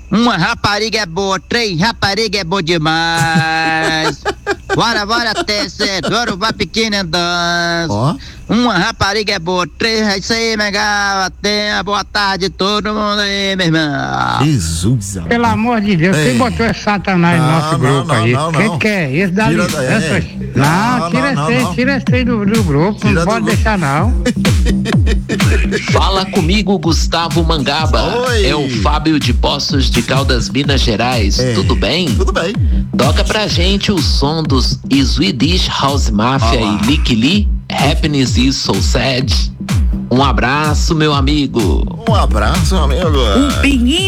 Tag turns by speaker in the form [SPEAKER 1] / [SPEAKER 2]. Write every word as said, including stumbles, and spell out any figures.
[SPEAKER 1] Uma rapariga é boa, três rapariga é boa demais. Bora, bora, terceiro, vai pequena dança.
[SPEAKER 2] Ó.
[SPEAKER 1] Uma rapariga é boa, três, é isso aí, legal. Tenha boa tarde, todo mundo aí, meu irmão.
[SPEAKER 2] Jesus.
[SPEAKER 3] Pelo amor de Deus,
[SPEAKER 2] Ei.
[SPEAKER 3] quem botou esse satanás no
[SPEAKER 2] Não,
[SPEAKER 3] nosso
[SPEAKER 2] não,
[SPEAKER 3] grupo
[SPEAKER 2] não,
[SPEAKER 3] aí?
[SPEAKER 2] não,
[SPEAKER 3] Quem
[SPEAKER 2] não.
[SPEAKER 3] que é? Esse da
[SPEAKER 2] Tira
[SPEAKER 3] li-
[SPEAKER 2] daí.
[SPEAKER 3] essa-
[SPEAKER 2] Não,
[SPEAKER 3] Não, tira
[SPEAKER 2] não,
[SPEAKER 3] esse aí,
[SPEAKER 2] não.
[SPEAKER 3] tira esse aí do, do grupo.
[SPEAKER 2] Tira
[SPEAKER 3] Não
[SPEAKER 2] do
[SPEAKER 3] pode
[SPEAKER 2] grupo.
[SPEAKER 3] deixar, não.
[SPEAKER 4] Fala comigo, Gustavo Mangaba.
[SPEAKER 2] Oi.
[SPEAKER 4] É o Fábio de Poços de Caldas, Minas Gerais.
[SPEAKER 2] É.
[SPEAKER 4] Tudo bem?
[SPEAKER 2] Tudo bem.
[SPEAKER 4] Toca pra gente o som dos Swedish House Mafia
[SPEAKER 2] Olá.
[SPEAKER 4] e Lick Lee, Happiness is So Sad. Um abraço, meu amigo.
[SPEAKER 2] Um abraço, amigo.
[SPEAKER 5] O Pinguim